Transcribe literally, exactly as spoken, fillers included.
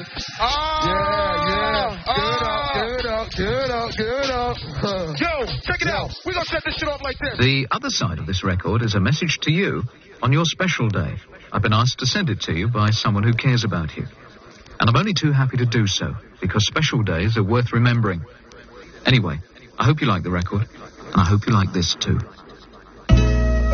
Oh! Yeah, yeah. Good up, good up, good up, good up. Yo, check it out. We're gonna set this shit off like this. The other side of this record is a message to you on your special day. I've been asked to send it to you by someone who cares about you. And I'm only too happy to do so, because special days are worth remembering. Anyway, I hope you like the record, and I hope you like this too.